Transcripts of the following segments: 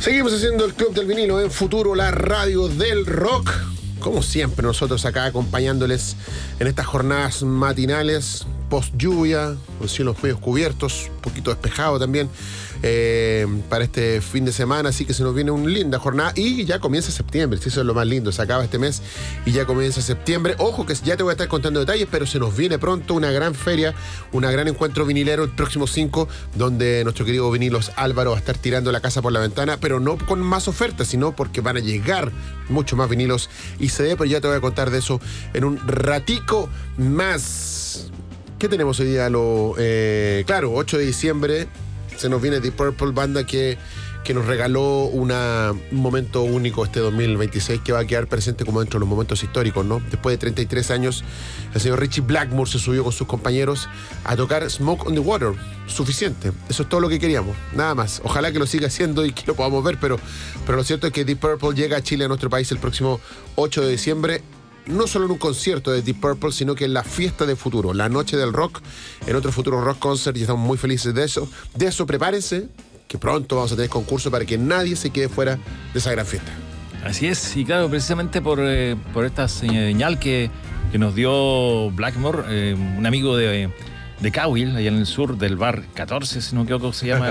Seguimos haciendo el Club del Vinilo en Futuro, la radio del rock. Como siempre, nosotros acá acompañándoles en estas jornadas matinales, post lluvia, con cielos medios cubiertos, un poquito despejado también, para este fin de semana. Así que se nos viene una linda jornada y ya comienza septiembre. Eso es lo más lindo, se acaba este mes y ya comienza septiembre. Ojo que ya te voy a estar contando detalles, pero se nos viene pronto una gran feria, un gran encuentro vinilero el próximo 5, donde nuestro querido Vinilos Álvaro va a estar tirando la casa por la ventana, pero no con más ofertas, sino porque van a llegar mucho más vinilos y CD, pero ya te voy a contar de eso en un ratico más. ¿Qué tenemos hoy día? Claro, 8 de diciembre se nos viene Deep Purple, banda que nos regaló un momento único este 2026 que va a quedar presente como dentro de los momentos históricos, ¿no? Después de 33 años, el señor Ritchie Blackmore se subió con sus compañeros a tocar Smoke on the Water. Suficiente. Eso es todo lo que queríamos. Nada más. Ojalá que lo siga haciendo y que lo podamos ver, pero lo cierto es que Deep Purple llega a Chile, a nuestro país, el próximo 8 de diciembre. No solo en un concierto de Deep Purple, sino que en la fiesta de futuro, la noche del rock, en otro Futuro Rock Concert, y estamos muy felices de eso. De eso prepárense, que pronto vamos a tener concurso para que nadie se quede fuera de esa gran fiesta. Así es, y claro, precisamente por esta señal que nos dio Blackmore, un amigo de Cawill, allá en el sur, del bar 14, si no me equivoco, se llama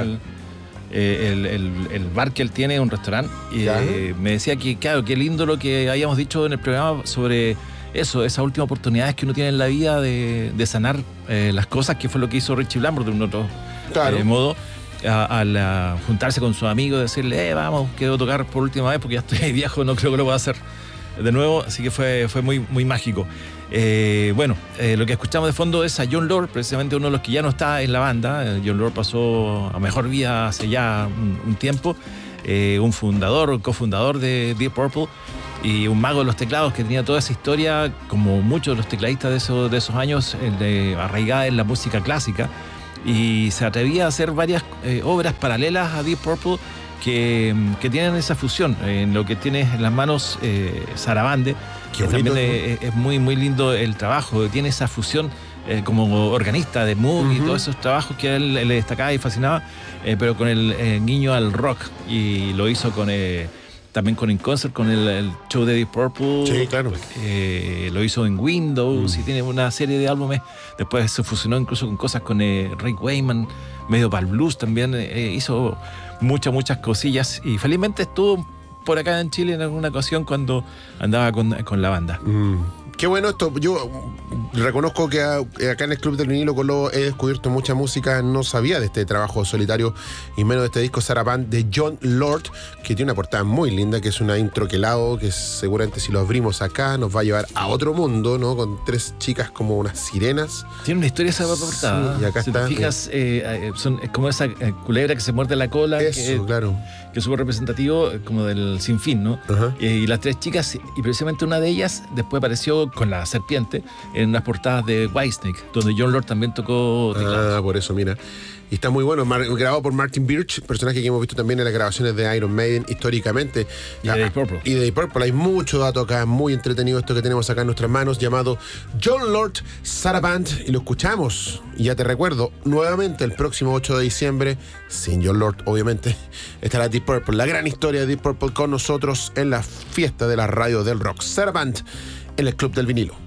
el bar que él tiene, un restaurante, y me decía que, claro, qué lindo lo que habíamos dicho en el programa sobre eso, esas últimas oportunidades que uno tiene en la vida de sanar las cosas, que fue lo que hizo Ritchie Blackmore de un otro modo, al juntarse con sus amigos y decirle, vamos, quiero tocar por última vez porque ya estoy viejo, no creo que lo pueda hacer de nuevo, así que fue muy, muy mágico. Lo que escuchamos de fondo es a Jon Lord, precisamente uno de los que ya no está en la banda. Jon Lord pasó a mejor vida hace ya un tiempo, un cofundador de Deep Purple y un mago de los teclados que tenía toda esa historia, como muchos de los tecladistas de esos años, arraigada en la música clásica, y se atrevía a hacer varias obras paralelas a Deep Purple que tienen esa fusión. En lo que tiene en las manos Sarabande, que también es muy, muy lindo el trabajo, tiene esa fusión como organista de Moog y todos esos trabajos que a él le destacaba y fascinaba, pero con el guiño al rock, y lo hizo también con In Concert, con el show de Deep Purple. Sí, claro. Lo hizo en Windows y tiene una serie de álbumes. Después se fusionó incluso con cosas con Rick Wakeman, medio para el blues también. Hizo muchas cosillas y felizmente estuvo por acá en Chile en alguna ocasión cuando andaba con la banda. Qué bueno esto. Yo reconozco que acá en el Club del Vinilo con Lobo he descubierto mucha música. No sabía de este trabajo solitario y menos de este disco Sarabande de Jon Lord, que tiene una portada muy linda, que es una intro quelado, que seguramente si lo abrimos acá nos va a llevar a otro mundo, ¿no? Con 3 chicas como unas sirenas. Tiene una historia esa portada. Sí, y acá si está. te fijas, es como esa culebra que se muerde la cola. Eso, claro. Que es súper representativo como del sinfín, ¿no? Y las 3 chicas, y precisamente una de ellas después apareció con la serpiente en unas portadas de Whitesnake, donde Jon Lord también tocó teclados. Por eso, mira. Y está muy bueno, grabado por Martin Birch, personaje que hemos visto también en las grabaciones de Iron Maiden históricamente. Y de Deep Purple. Y de Deep Purple. Hay mucho dato acá, muy entretenido esto que tenemos acá en nuestras manos, llamado Jon Lord Sarabande, y lo escuchamos. Y ya te recuerdo, nuevamente el próximo 8 de diciembre, sin Jon Lord, obviamente, estará Deep Purple, la gran historia de Deep Purple con nosotros en la fiesta de la radio del rock. Sarabande en el Club del Vinilo.